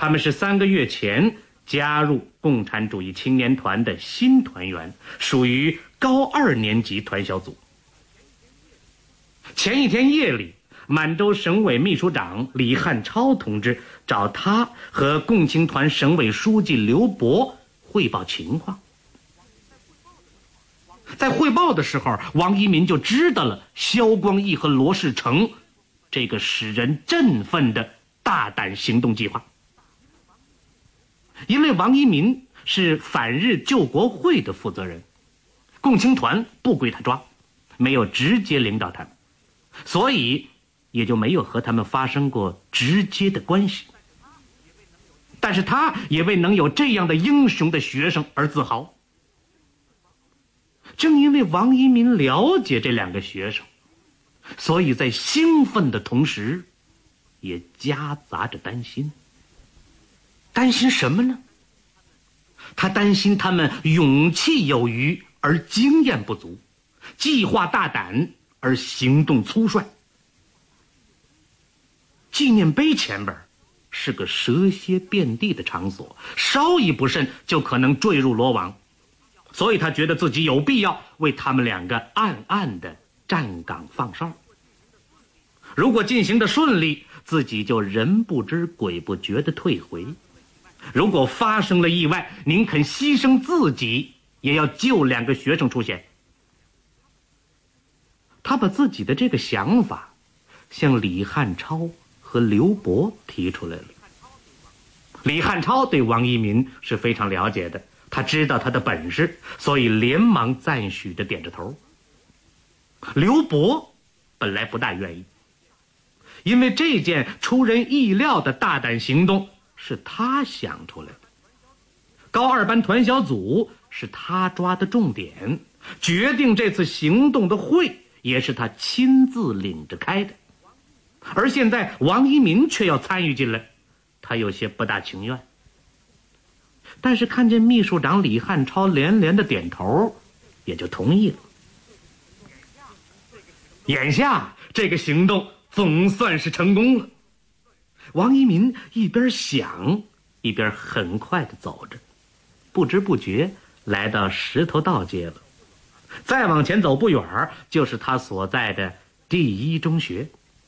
他们是3个月前加入共产主义青年团的新团员，属于高2年级团小组。前一天夜里，满洲省委秘书长李汉超同志找他和共青团省委书记刘伯汇报情况。在汇报的时候，王一民就知道了萧光义和罗世成这个使人振奋的大胆行动计划。因为王一民是反日救国会的负责人，共青团不归他抓，没有直接领导他们，所以也就没有和他们发生过直接的关系。但是他也为能有这样的英雄的学生而自豪。正因为王一民了解这2个学生，所以在兴奋的同时也夹杂着担心。担心什么呢？他担心他们勇气有余而经验不足，计划大胆而行动粗率。纪念碑前边是个蛇蝎遍地的场所，稍一不慎就可能坠入罗网，所以他觉得自己有必要为他们2个暗暗的站岗放哨。如果进行的顺利，自己就人不知鬼不觉的退回；如果发生了意外，宁肯牺牲自己也要救2个学生出现。他把自己的这个想法向李汉超和刘伯提出来了。李汉超对王一民是非常了解的，他知道他的本事，所以连忙赞许着点着头。刘伯本来不大愿意，因为这件出人意料的大胆行动是他想出来的，高2班团小组是他抓的重点，决定这次行动的会也是他亲自领着开的。而现在王一民却要参与进来，他有些不大情愿。但是看见秘书长李汉超连连的点头，也就同意了。眼下这个行动总算是成功了。王一民一边想一边很快地走着，不知不觉来到石头道街了。再往前走不远就是他所在的第1中学。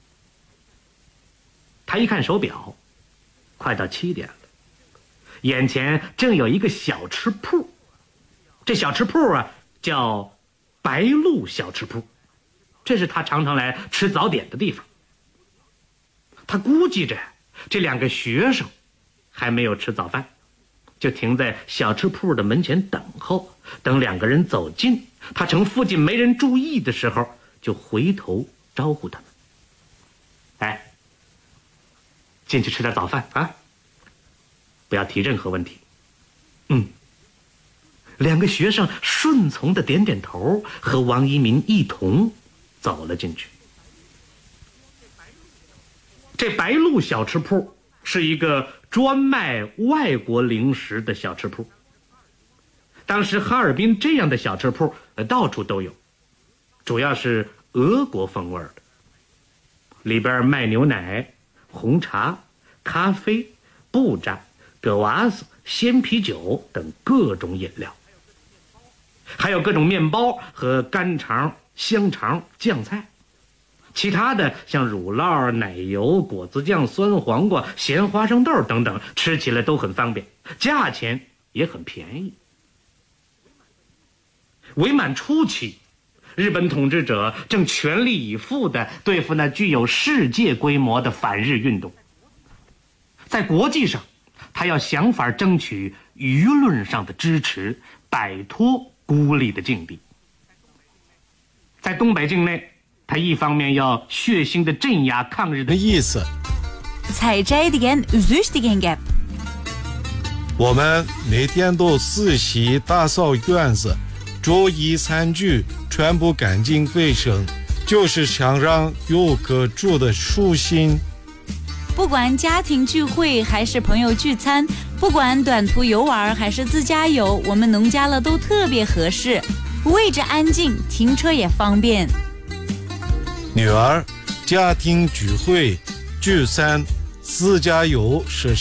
他一看手表，快到7点了，眼前正有一个小吃铺。这小吃铺叫白鹿小吃铺，这是他常常来吃早点的地方。他估计着这2个学生还没有吃早饭，就停在小吃铺的门前等候，等2个人走近，他趁附近没人注意的时候就回头招呼他们。哎，进去吃点早饭啊，不要提任何问题。2个学生顺从的点点头，和王一民一同走了进去。这白鹿小吃铺是一个专卖外国零食的小吃铺。当时哈尔滨这样的小吃铺到处都有，主要是俄国风味的，里边卖牛奶、红茶、咖啡、布扎、葛瓦斯、鲜啤酒等各种饮料，还有各种面包和干肠、香肠、酱菜。其他的像乳酪、奶油、果子酱、酸黄瓜、咸花生豆等等，吃起来都很方便，价钱也很便宜。伪满初期，日本统治者正全力以赴地对付那具有世界规模的反日运动。在国际上，他要想法争取舆论上的支持，摆脱孤立的境地。在东北境内，他一方面要血腥地镇压抗日的意思。 采摘degan üzüş degan gap。 我们每天都仔细打扫院子，注意餐具全部干净卫生，就是想让游客住得舒心。 不管家庭聚会还是朋友聚餐，不管短途游玩还是自驾游，我们农家乐都特别合适，位置安静，停车也方便。 女儿，家庭聚会、聚餐、自驾游是